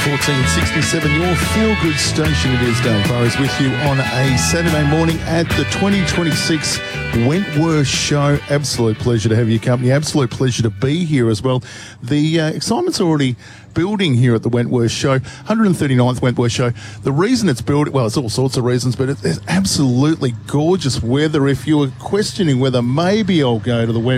1467, your feel-good station. It is Dave Burrows with you on a Saturday morning at the 2026 Wentworth Show. Absolute pleasure to have your company. Absolute pleasure to be here as well. The excitement's already building here at the Wentworth Show, 139th Wentworth Show. The reason it's building, well, it's all sorts of reasons, but it's absolutely gorgeous weather. If you were questioning whether maybe I'll go to the